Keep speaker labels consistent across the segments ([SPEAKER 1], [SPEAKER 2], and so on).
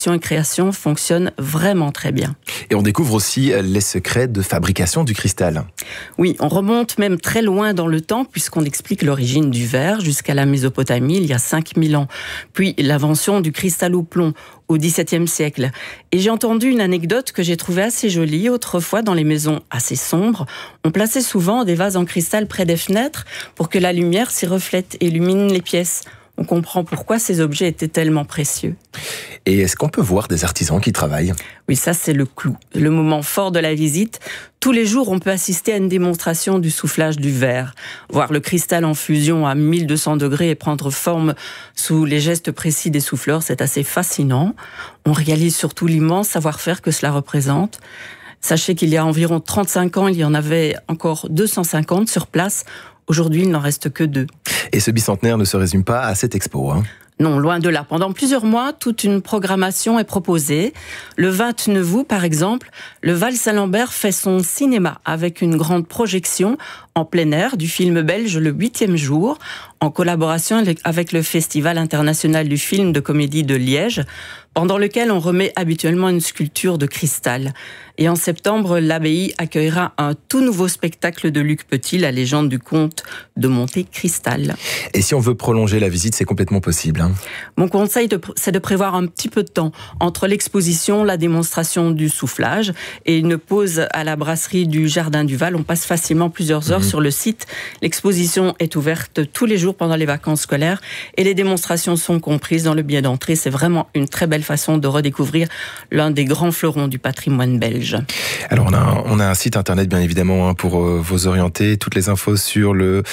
[SPEAKER 1] et création fonctionne vraiment très bien.
[SPEAKER 2] Et on découvre aussi les secrets de fabrication du cristal.
[SPEAKER 1] Oui, on remonte même très loin dans le temps puisqu'on explique l'origine du verre jusqu'à la Mésopotamie il y a 5000 ans. Puis l'invention du cristal au plomb au XVIIe siècle. Et j'ai entendu une anecdote que j'ai trouvée assez jolie. Autrefois, dans les maisons assez sombres, on plaçait souvent des vases en cristal près des fenêtres pour que la lumière s'y reflète et illumine les pièces. On comprend pourquoi ces objets étaient tellement précieux.
[SPEAKER 2] Et est-ce qu'on peut voir des artisans qui travaillent ?
[SPEAKER 1] Oui, ça c'est le clou. Le moment fort de la visite. Tous les jours, on peut assister à une démonstration du soufflage du verre. Voir le cristal en fusion à 1200 degrés et prendre forme sous les gestes précis des souffleurs, c'est assez fascinant. On réalise surtout l'immense savoir-faire que cela représente. Sachez qu'il y a environ 35 ans, il y en avait encore 250 sur place. Aujourd'hui, il n'en reste que 2.
[SPEAKER 2] Et ce bicentenaire ne se résume pas à cette expo, hein ?
[SPEAKER 1] Non, loin de là. Pendant plusieurs mois, toute une programmation est proposée. Le 29 août, par exemple, le Val Saint-Lambert fait son cinéma avec une grande projection en plein air du film belge Le 8e jour, en collaboration avec le Festival international du film de comédie de Liège, pendant lequel on remet habituellement une sculpture de cristal. Et en septembre, l'abbaye accueillera un tout nouveau spectacle de Luc Petit, la légende du comte de Monte Cristal.
[SPEAKER 2] Et si on veut prolonger la visite, c'est complètement possible, hein ?
[SPEAKER 1] Mon conseil, c'est de prévoir un petit peu de temps entre l'exposition, la démonstration du soufflage et une pause à la brasserie du Jardin du Val. On passe facilement plusieurs heures sur le site. L'exposition est ouverte tous les jours pendant les vacances scolaires et les démonstrations sont comprises dans le billet d'entrée. C'est vraiment une très belle façon de redécouvrir l'un des grands fleurons du patrimoine belge.
[SPEAKER 2] Alors on a un site internet bien évidemment, hein, pour vous orienter. Toutes les infos sur le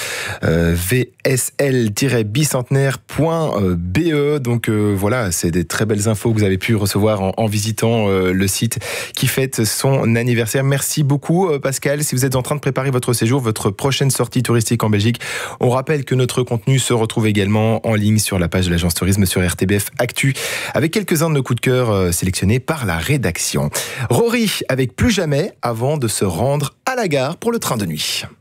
[SPEAKER 2] vsl-bicentenaire.be. Donc voilà, c'est des très belles infos que vous avez pu recevoir en visitant le site qui fête son anniversaire. Merci beaucoup Pascal. Si vous êtes en train de préparer votre séjour, votre prochaine sortie touristique en Belgique, on rappelle que notre contenu se retrouve également en ligne sur la page de l'agence tourisme sur RTBF Actu, avec quelques-uns de nos coups de cœur sélectionnés par la rédaction. Rory avec Plus jamais avant de se rendre à la gare pour le train de nuit.